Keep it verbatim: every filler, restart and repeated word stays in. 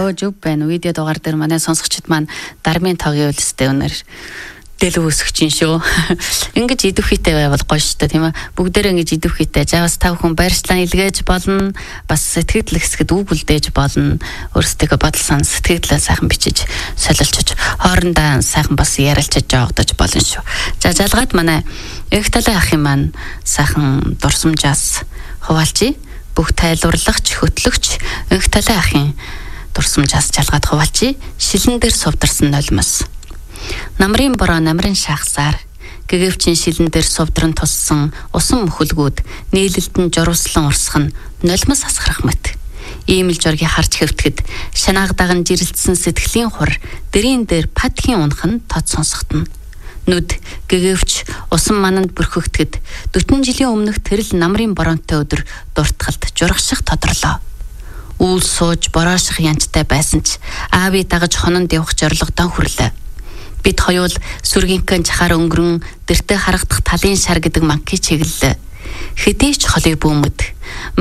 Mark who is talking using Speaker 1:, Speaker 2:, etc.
Speaker 1: Оо зүг байна. Видео дугаар дээр манай сонсогчид маань дармын тогийн үлстэй өнөр дэлгүү өсгөж ин шүү. Ингэж идэвхийтэй байвал гоё шүү дээ тийм ээ. Бүгдээрээ ингэж идэвхийтэй. За бас тав хүн баярчлан илгээж болно. Бас сэтгэл хэсгэд үг үлдээж болно. Өөрсдөө бодол сан сэтгэлээ сайхан бичиж солилцож хоорондоо сайхан бас ярилцаж жоогдож болно шүү. За жалгаад манай их талын ахын маань сайхан дурсамжаас хуваалцъя. Бүх тайлбарлагч, хөтлөгч их талын ахын дурсамжаас жалгаад хуваалцъя. Шилэн дээр сувдарсан нулимс. Намрын бороо намрын шахсаар гэгэвчин шилэн дээр сувдран туссан усан мөхөлгүүд нийлэлдэн журууслан урсгах нь нулимс асгарах мэт. Ийм л жургийг харж хэвтгэд шанаагдаан жирэлдсэн сэтгэлийн хур дэрийн дээр падхийн унах нь тод сонсогдно. Нүд гэгэвч усан мананд бүрхэгдэхэд дөрвөн жилийн өмнөх тэрл намрын боронтой өдөр дуртгалд журагших тодорлоо. Үүл сууж борооших янчтай байсан ч аавыг дагаж хононд явах зорилгодоо хүрлээ. Бид хоёул сүргийнхээ жахаар өнгөрөн дэртэ харагдах талын шар гэдэг манкийг чиглэлээ. Хэдий ч холыг бүүмэд